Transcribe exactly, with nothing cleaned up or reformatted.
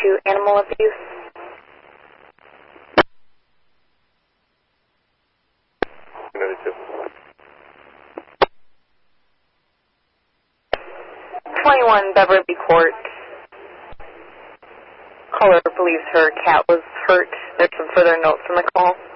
to animal abuse. twenty-one Beverly Court. Caller believes her cat was hurt. There's some further notes from the call.